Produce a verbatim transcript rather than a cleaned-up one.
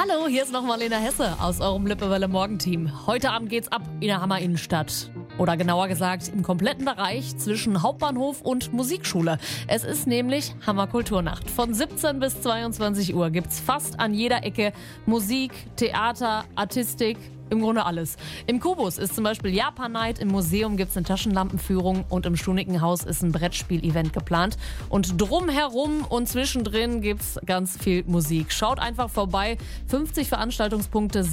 Hallo, hier ist nochmal Lena Hesse aus eurem Lippewelle Morgenteam. Heute Abend geht's ab in der Hammer Innenstadt. Oder genauer gesagt im kompletten Bereich zwischen Hauptbahnhof und Musikschule. Es ist nämlich Hammer Kulturnacht. Von siebzehn bis zweiundzwanzig Uhr gibt's fast an jeder Ecke Musik, Theater, Artistik, im Grunde alles. Im Kubus ist zum Beispiel Japan Night, im Museum gibt es eine Taschenlampenführung und im Stunikenhaus ist ein Brettspiel-Event geplant. Und drumherum und zwischendrin gibt es ganz viel Musik. Schaut einfach vorbei. fünfzig Veranstaltungspunkte